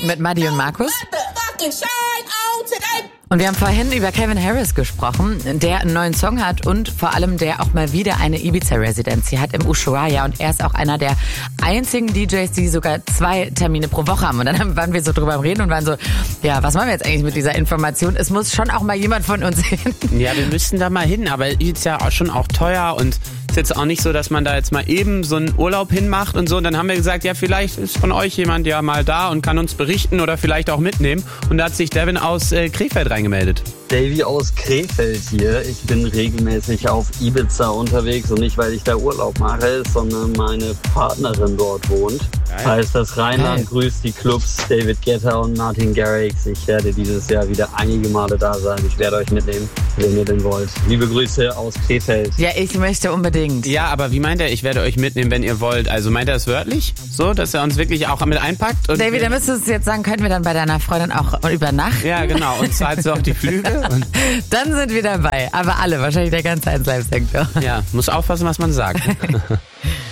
mit Maddie und Markus. Und wir haben vorhin über Calvin Harris gesprochen, der einen neuen Song hat und vor allem der auch mal wieder eine Ibiza-Residency hat im Ushuaia. Und er ist auch einer der einzigen DJs, die sogar 2 Termine pro Woche haben. Und dann waren wir so drüber am Reden und waren so, ja, was machen wir jetzt eigentlich mit dieser Information? Es muss schon auch mal jemand von uns hin. Ja, wir müssten da mal hin, aber ist ja auch schon auch teuer und ist jetzt auch nicht so, dass man da jetzt mal eben so einen Urlaub hinmacht und so. Und dann haben wir gesagt, ja, vielleicht ist von euch jemand ja mal da und kann uns berichten oder vielleicht auch mitnehmen. Und da hat sich Devin aus Krefeld reingemeldet. Davy aus Krefeld hier. Ich bin regelmäßig auf Ibiza unterwegs und nicht, weil ich da Urlaub mache, sondern meine Partnerin dort wohnt. Geil. Heißt, das Rheinland grüßt die Clubs David Guetta und Martin Garrix. Ich werde dieses Jahr wieder einige Male da sein. Ich werde euch mitnehmen, wenn ihr denn wollt. Liebe Grüße aus Krefeld. Ja, ich möchte unbedingt. Ja, aber wie meint er, ich werde euch mitnehmen, wenn ihr wollt? Also meint er es wörtlich? So, dass er uns wirklich auch mit einpackt? Und David, dann müsstest du jetzt sagen, können wir dann bei deiner Freundin auch übernachten? Ja, genau. Und zahlst du auch die Flüge? Und dann sind wir dabei. Aber alle, wahrscheinlich der ganze 1Live-Sektor. Ja, muss aufpassen, was man sagt.